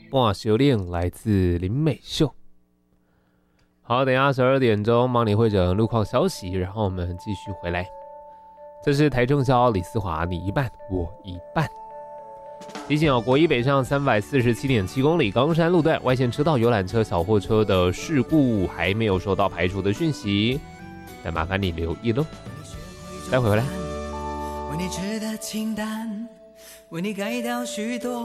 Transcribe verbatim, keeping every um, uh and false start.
半修炼来自林美秀。好，等一下十二点钟帮你会诊路况消息，然后我们继续回来。这是台中消李思华，你一半我一半。提醒哦，国一北上三百四十七点七公里冈山路段外线车道游览车、小货车的事故还没有收到排除的讯息，但麻烦你留意咯。待会回来。 为你吃的清淡，为你改掉许多